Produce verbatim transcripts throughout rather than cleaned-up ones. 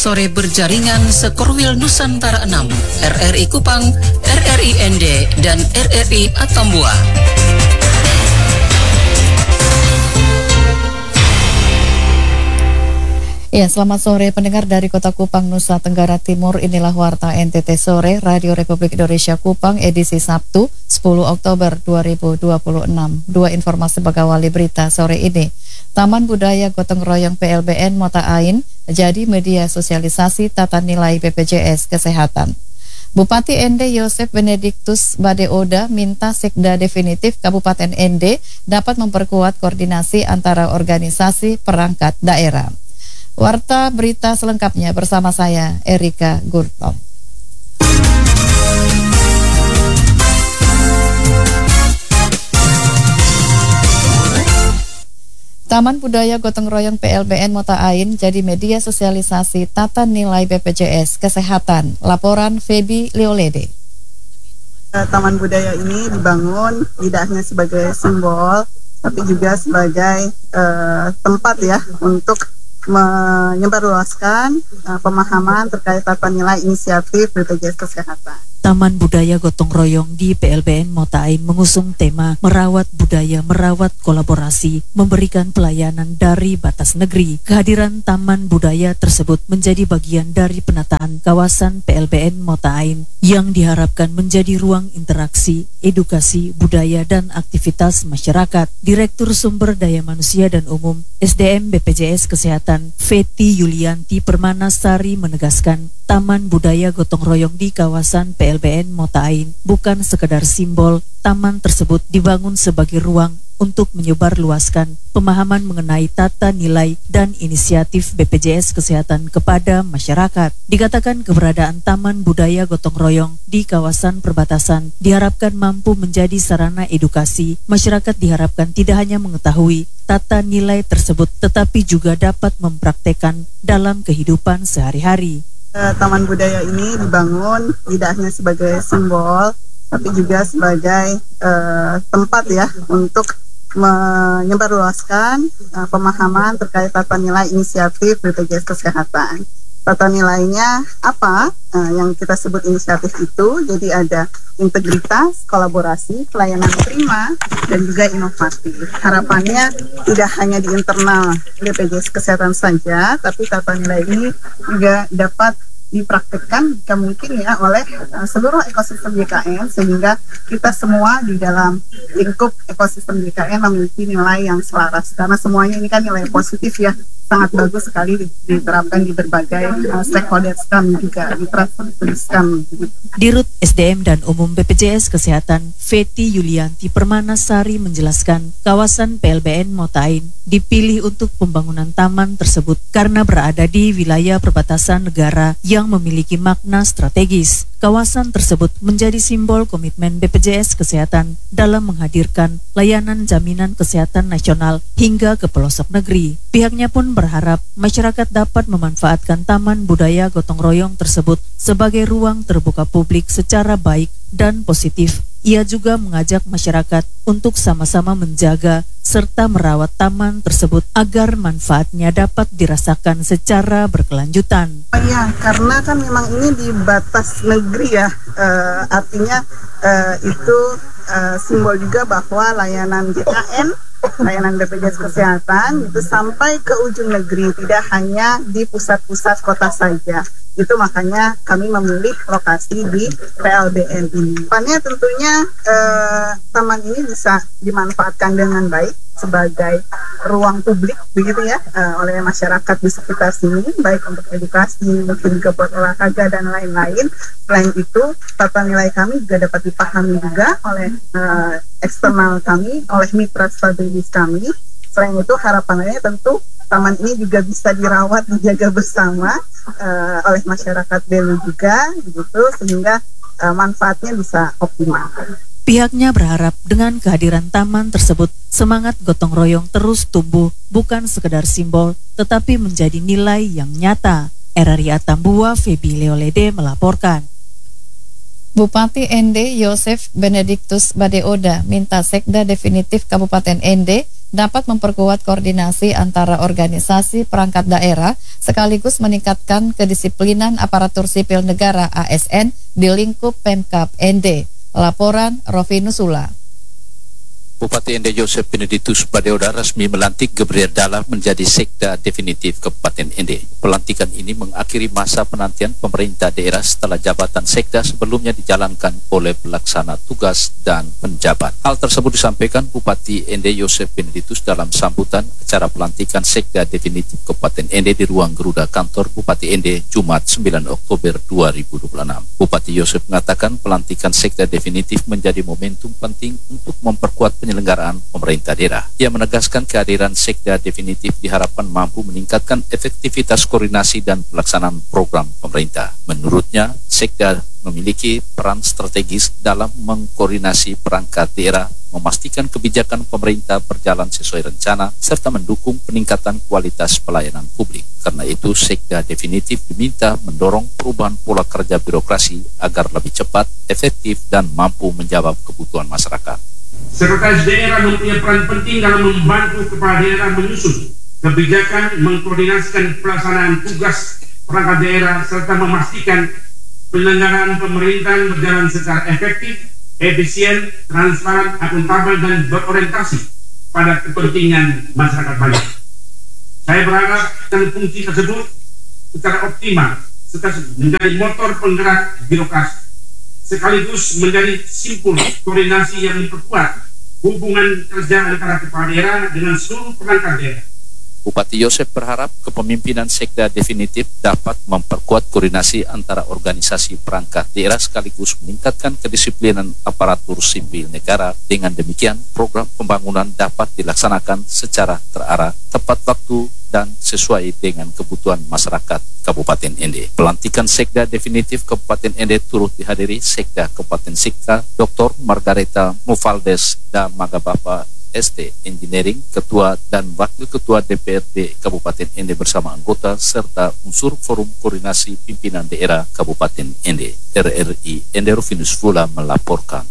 sore berjaringan Sekorwil Nusantara enam, R R I Kupang, R R I N D, dan R R I Atambua. Ya, selamat sore pendengar dari Kota Kupang, Nusa Tenggara Timur. Inilah Warta N T T Sore, Radio Republik Indonesia Kupang, edisi Sabtu, sepuluh Oktober dua ribu dua puluh enam. Dua informasi pegawai berita sore ini. Taman Budaya Gotong Royong P L B N Mota Ain jadi media sosialisasi tata nilai B P J S Kesehatan. Bupati N D Yosef Benediktus Badeoda minta Sekda definitif Kabupaten N D dapat memperkuat koordinasi antara organisasi perangkat daerah. Warta berita selengkapnya bersama saya, Erika Gurtom. Taman Budaya Gotong Royong P L B N Mota Ain jadi media sosialisasi tata nilai B P J S Kesehatan. Laporan Feby Leolede. Taman budaya ini dibangun tidak hanya sebagai simbol, tapi juga sebagai uh, tempat ya untuk menyebarluaskan uh, pemahaman terkait tata nilai inisiatif B P J S Kesehatan. Taman Budaya Gotong Royong di P L B N Mota Ain mengusung tema merawat budaya, merawat kolaborasi, memberikan pelayanan dari batas negeri. Kehadiran Taman Budaya tersebut menjadi bagian dari penataan kawasan P L B N Mota Ain yang diharapkan menjadi ruang interaksi, edukasi, budaya, dan aktivitas masyarakat. Direktur Sumber Daya Manusia dan Umum S D M B P J S Kesehatan Feti Yulianti Permanasari menegaskan Taman Budaya Gotong Royong di kawasan P L B N Mota Ain bukan sekedar simbol. Taman tersebut dibangun sebagai ruang untuk menyebarluaskan pemahaman mengenai tata nilai dan inisiatif B P J S Kesehatan kepada masyarakat. Dikatakan keberadaan Taman Budaya Gotong Royong di kawasan perbatasan diharapkan mampu menjadi sarana edukasi. Masyarakat diharapkan tidak hanya mengetahui tata nilai tersebut, tetapi juga dapat mempraktekkan dalam kehidupan sehari-hari. Taman budaya ini dibangun tidak hanya sebagai simbol, tapi juga sebagai uh, tempat ya untuk menyebarluaskan uh, pemahaman terkait tata nilai inisiatif B P J S Kesehatan. Tata nilainya apa? Uh, yang kita sebut inisiatif itu, jadi ada integritas, kolaborasi, pelayanan prima, dan juga inovatif. Harapannya tidak hanya di internal B P J S Kesehatan saja, tapi tata nilai ini juga dapat dipraktikkan jika mungkin ya oleh uh, seluruh ekosistem J K N, sehingga kita semua di dalam lingkup ekosistem J K N memiliki nilai yang selaras, karena semuanya ini kan nilai positif ya, sangat bagus sekali diterapkan di berbagai uh, stakeholders kami juga diterapkan. Dirut S D M dan Umum B P J S Kesehatan Feti Yulianti Permanasari menjelaskan kawasan P L B N Mota Ain dipilih untuk pembangunan taman tersebut karena berada di wilayah perbatasan negara yang memiliki makna strategis. Kawasan tersebut menjadi simbol komitmen B P J S Kesehatan dalam menghadirkan layanan jaminan kesehatan nasional hingga ke pelosok negeri. Pihaknya pun berharap masyarakat dapat memanfaatkan Taman Budaya Gotong Royong tersebut sebagai ruang terbuka publik secara baik dan positif. Ia juga mengajak masyarakat untuk sama-sama menjaga serta merawat taman tersebut agar manfaatnya dapat dirasakan secara berkelanjutan. Oh iya, karena kan memang ini di batas negeri ya, e, artinya e, itu e, simbol juga bahwa layanan J K N, layanan B P J S Kesehatan itu sampai ke ujung negeri, tidak hanya di pusat-pusat kota saja. Itu makanya kami memilih lokasi di P L B N ini. Depannya tentunya eh, taman ini bisa dimanfaatkan dengan baik sebagai ruang publik begitu ya, eh, oleh masyarakat di sekitar sini, baik untuk edukasi, mungkin juga buat olahraga dan lain-lain. Selain itu, tata nilai kami juga dapat dipahami juga oleh eh, eksternal kami, oleh mitra strategis kami. Selain itu, harapannya tentu taman ini juga bisa dirawat, dijaga bersama uh, oleh masyarakat Belu juga, gitu, sehingga uh, manfaatnya bisa optimal. Pihaknya berharap dengan kehadiran taman tersebut, semangat gotong royong terus tumbuh, bukan sekedar simbol, tetapi menjadi nilai yang nyata. R R I Atambua, Feby Leolede melaporkan. Bupati N D Yosef Benediktus Badeoda minta Sekda definitif Kabupaten N D dapat memperkuat koordinasi antara organisasi perangkat daerah sekaligus meningkatkan kedisiplinan aparatur sipil negara A S N di lingkup Pemkab N D. Laporan Rofi Nusula. Bupati N D Joseph Benedictus Badeoda resmi melantik Gabriel Dalla menjadi sekda definitif Kabupaten N D. Pelantikan ini mengakhiri masa penantian pemerintah daerah setelah jabatan sekda sebelumnya dijalankan oleh pelaksana tugas dan penjabat. Hal tersebut disampaikan Bupati N D Joseph Benedictus dalam sambutan acara pelantikan sekda definitif Kabupaten N D di ruang Garuda kantor Bupati N D Jumat sembilan Oktober dua ribu dua puluh enam. Bupati Joseph mengatakan pelantikan sekda definitif menjadi momentum penting untuk memperkuat penyelenggaraan pemerintah daerah. Ia menegaskan kehadiran sekda definitif diharapkan mampu meningkatkan efektivitas koordinasi dan pelaksanaan program pemerintah. Menurutnya, sekda memiliki peran strategis dalam mengkoordinasi perangkat daerah, memastikan kebijakan pemerintah berjalan sesuai rencana, serta mendukung peningkatan kualitas pelayanan publik. Karena itu, sekda definitif diminta mendorong perubahan pola kerja birokrasi agar lebih cepat, efektif, dan mampu menjawab kebutuhan masyarakat. Sekretaris daerah mempunyai peran penting dalam membantu kepala daerah menyusun kebijakan, mengkoordinasikan pelaksanaan tugas perangkat daerah, serta memastikan penyelenggaraan pemerintahan berjalan secara efektif, efisien, transparan, akuntabel, dan berorientasi pada kepentingan masyarakat banyak. Saya berharap dan fungsi tersebut secara optimal serta menjadi motor penggerak birokrasi, sekaligus menjadi simpul koordinasi yang memperkuat hubungan kerja antara kepala daerah dengan seluruh perangkat daerah. Bupati Yosef berharap kepemimpinan sekda definitif dapat memperkuat koordinasi antara organisasi perangkat daerah sekaligus meningkatkan kedisiplinan aparatur sipil negara. Dengan demikian, program pembangunan dapat dilaksanakan secara terarah, tepat waktu, dan sesuai dengan kebutuhan masyarakat Kabupaten N D. Pelantikan sekda definitif Kabupaten N D turut dihadiri Sekda Kabupaten Sikta, Doktor Margareta Mufaldes dan Magabapa S T Engineering, Ketua dan Wakil Ketua D P R D Kabupaten N D bersama anggota serta unsur Forum Koordinasi Pimpinan Daerah Kabupaten N D. R R I N D Rufinus Fula melaporkan.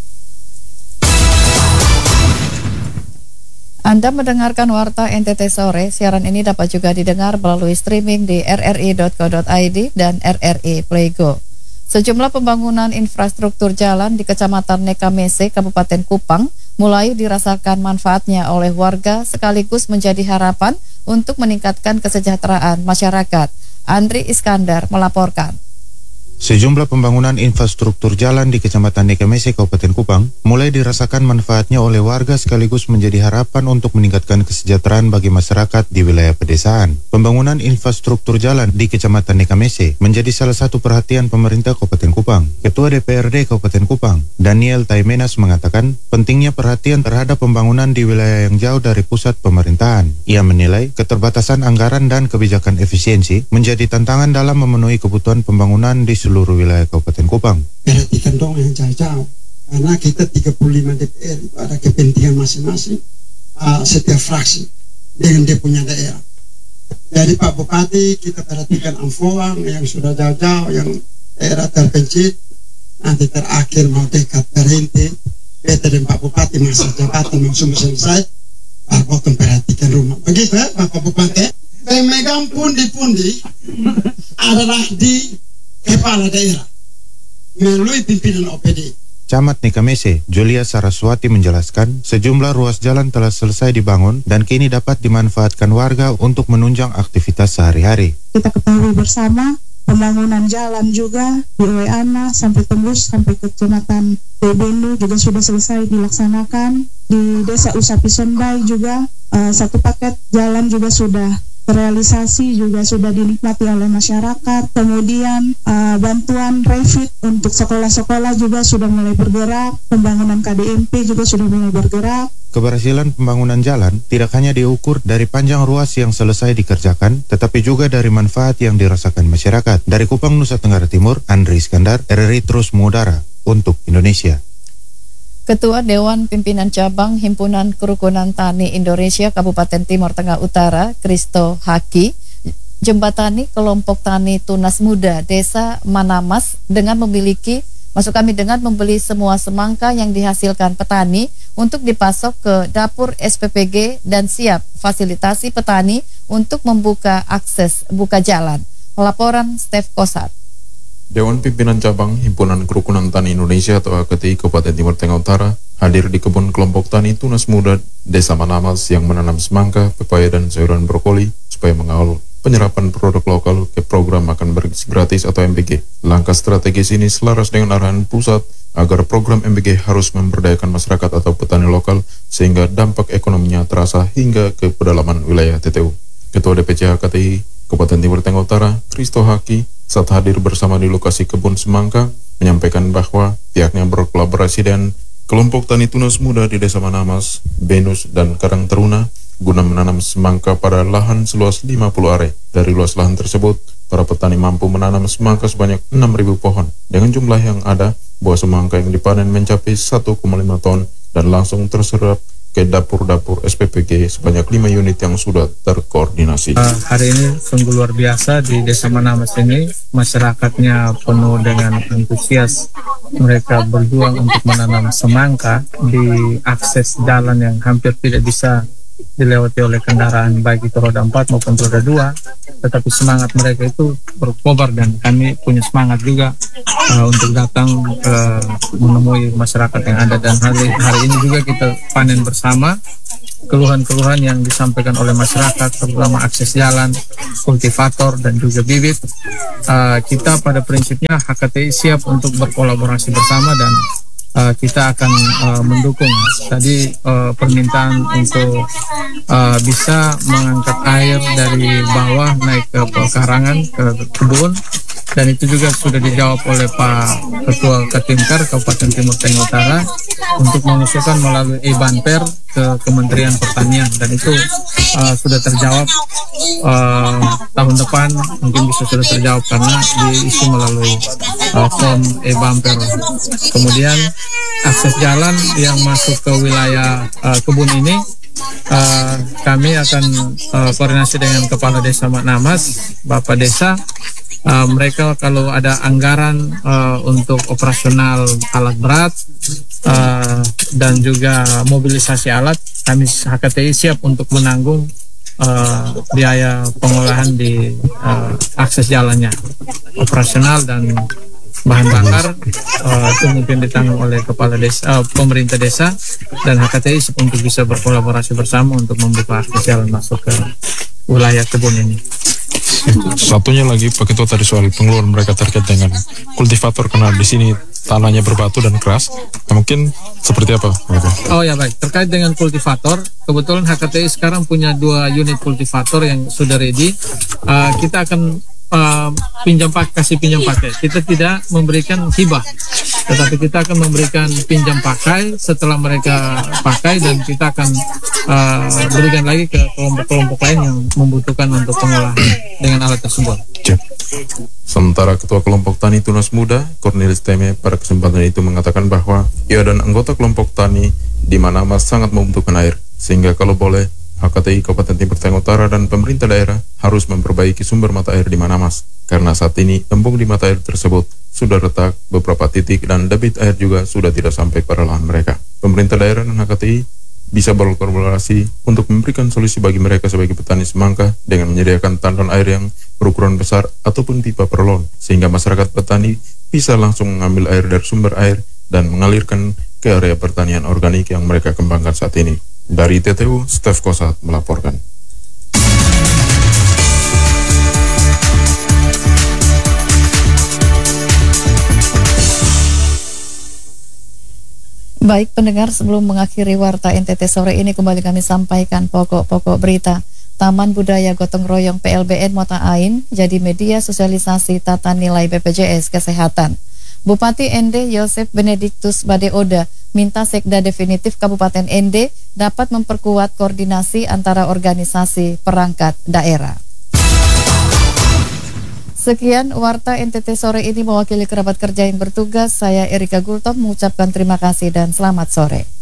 Anda mendengarkan Warta N T T Sore. Siaran ini dapat juga didengar melalui streaming di r r i dot co dot i d dan R R I Play Go. Sejumlah pembangunan infrastruktur jalan di Kecamatan Nekamese, Kabupaten Kupang mulai dirasakan manfaatnya oleh warga sekaligus menjadi harapan untuk meningkatkan kesejahteraan masyarakat. Andri Iskandar melaporkan. Sejumlah pembangunan infrastruktur jalan di Kecamatan Nekamese, Kabupaten Kupang mulai dirasakan manfaatnya oleh warga sekaligus menjadi harapan untuk meningkatkan kesejahteraan bagi masyarakat di wilayah pedesaan. Pembangunan infrastruktur jalan di Kecamatan Nekamese menjadi salah satu perhatian pemerintah Kabupaten Kupang. Ketua D P R D Kabupaten Kupang, Daniel Taimenas, mengatakan pentingnya perhatian terhadap pembangunan di wilayah yang jauh dari pusat pemerintahan. Ia menilai keterbatasan anggaran dan kebijakan efisiensi menjadi tantangan dalam memenuhi kebutuhan pembangunan di seluruh wilayah Kabupaten Kupang. Perhatikan dong yang jauh-jauh, karena kita tiga puluh lima D P R itu ada kepentingan masing-masing, uh, setiap fraksi dengan dia punya daerah. Jadi Pak Bupati, kita perhatikan Amfoang yang sudah jauh-jauh, yang daerah terpencil, nanti terakhir mau dekat berhenti, beta dan Pak Bupati masa jabatan mau semua selesai, Pak Bupati perhatikan rumah. Begitu ya Bapak Bupati, pemegang pundi-pundi adalah di kepala daerah melalui pimpinan O P D. Camat Nekamese, Julia Saraswati menjelaskan sejumlah ruas jalan telah selesai dibangun dan kini dapat dimanfaatkan warga untuk menunjang aktivitas sehari-hari. Kita ketahui bersama pembangunan jalan juga di Oeana sampai tembus sampai ke Kecamatan Bebenu juga sudah selesai dilaksanakan. Di Desa Usapi Sondai juga uh, satu paket jalan juga sudah terrealisasi, juga sudah dinikmati oleh masyarakat. Kemudian uh, bantuan refit untuk sekolah-sekolah juga sudah mulai bergerak. Pembangunan K D M P juga sudah mulai bergerak. Keberhasilan pembangunan jalan tidak hanya diukur dari panjang ruas yang selesai dikerjakan, tetapi juga dari manfaat yang dirasakan masyarakat. Dari Kupang, Nusa Tenggara Timur, Andri Iskandar, R R I terus mengudara untuk Indonesia. Ketua Dewan Pimpinan Cabang Himpunan Kerukunan Tani Indonesia Kabupaten Timur Tengah Utara, Kristo Haki, jembatani kelompok tani tunas muda Desa Manamas dengan memiliki Maksud kami dengan membeli semua semangka yang dihasilkan petani untuk dipasok ke dapur S P P G dan siap fasilitasi petani untuk membuka akses buka jalan. Laporan Stef Kosat. Dewan Pimpinan Cabang Himpunan Kerukunan Tani Indonesia atau H K T I Kabupaten Timur Tengah Utara hadir di kebun kelompok tani Tunas Muda Desa Manamas yang menanam semangka, pepaya, dan sayuran brokoli supaya mengawal penyerapan produk lokal ke program makan bergizi gratis atau M B G. Langkah strategis ini selaras dengan arahan pusat agar program M B G harus memberdayakan masyarakat atau petani lokal sehingga dampak ekonominya terasa hingga ke pedalaman wilayah T T U. Ketua D P C H K T I Kabupaten Timur Tengah Utara, Kristo Haki, saat hadir bersama di lokasi kebun semangka, menyampaikan bahwa pihaknya berkolaborasi dengan kelompok tani Tunas Muda di Desa Manamas, Benus, dan Karang Teruna guna menanam semangka pada lahan seluas lima puluh are. Dari luas lahan tersebut, para petani mampu menanam semangka sebanyak enam ribu pohon. Dengan jumlah yang ada, buah semangka yang dipanen mencapai satu koma lima ton dan langsung terserap ke dapur-dapur S P P G sebanyak lima unit yang sudah terkoordinasi. Uh, hari ini sungguh luar biasa di Desa Manamas ini, masyarakatnya penuh dengan antusias. Mereka berjuang untuk menanam semangka di akses jalan yang hampir tidak bisa dilewati oleh kendaraan baik itu roda empat maupun roda dua, tetapi semangat mereka itu berkobar dan kami punya semangat juga uh, untuk datang uh, menemui masyarakat yang ada. Dan hari, hari ini juga kita panen bersama keluhan-keluhan yang disampaikan oleh masyarakat, terutama akses jalan, kultivator, dan juga bibit. Uh, kita pada prinsipnya H K T I siap untuk berkolaborasi bersama dan Uh, kita akan uh, mendukung tadi uh, permintaan untuk uh, bisa mengangkat air dari bawah naik ke pekarangan ke kebun, dan itu juga sudah dijawab oleh Pak Ketua Katimkar Kabupaten Timur Tengah Utara untuk mengusulkan melalui e-banper ke Kementerian Pertanian, dan itu uh, sudah terjawab. Uh, tahun depan mungkin bisa sudah terjawab karena diisi melalui uh, form e-bumper. Kemudian akses jalan yang masuk ke wilayah uh, kebun ini, uh, kami akan uh, koordinasi dengan Kepala Desa Manamas, Bapak Desa. Uh, mereka kalau ada anggaran uh, untuk operasional alat berat uh, dan juga mobilisasi alat, kami H K T I siap untuk menanggung Uh, biaya pengolahan di uh, akses jalannya, operasional dan bahan bakar uh, itu mungkin ditanggung oleh kepala desa, uh, pemerintah desa, dan H K T I untuk bisa berkolaborasi bersama untuk membuka akses jalan masuk ke wilayah kebun ini. Satunya lagi Pak Ketua tadi soal pengeluaran mereka terkait dengan kultivator, karena di sini tanahnya berbatu dan keras. Nah, mungkin seperti apa? Oh ya, baik, terkait dengan kultivator, kebetulan H K T I sekarang punya dua unit kultivator yang sudah ready. Uh, kita akan uh, pinjam pakai, kasih pinjam pakai. Kita tidak memberikan hibah, tetapi kita akan memberikan pinjam pakai setelah mereka pakai, dan kita akan uh, berikan lagi ke kelompok-kelompok lain yang membutuhkan untuk pengolahan dengan alat tersebut. Sementara Ketua Kelompok Tani Tunas Muda, Cornelis Teme, pada kesempatan itu mengatakan bahwa ia dan anggota kelompok tani di Manamas sangat membutuhkan air, sehingga kalau boleh H K T I Kabupaten Timur Tengah Utara dan pemerintah daerah harus memperbaiki sumber mata air di Manamas, karena saat ini embung di mata air tersebut sudah retak beberapa titik dan debit air juga sudah tidak sampai pada lahan mereka. Pemerintah daerah dan H K T I bisa berkolaborasi untuk memberikan solusi bagi mereka sebagai petani semangka dengan menyediakan tandon air yang berukuran besar ataupun pipa perlon, sehingga masyarakat petani bisa langsung mengambil air dari sumber air dan mengalirkan ke area pertanian organik yang mereka kembangkan saat ini. Dari T T U, Stef Kosat melaporkan. Baik pendengar, sebelum mengakhiri Warta N T T sore ini, kembali kami sampaikan pokok-pokok berita. Taman Budaya Gotong Royong P L B N Mota Ain jadi media sosialisasi tata nilai B P J S Kesehatan. Bupati N D Yosef Benediktus Badeoda minta Sekda definitif Kabupaten N D dapat memperkuat koordinasi antara organisasi perangkat daerah. Sekian Warta N T T sore ini, mewakili kerabat kerja yang bertugas, saya Erika Gultom mengucapkan terima kasih dan selamat sore.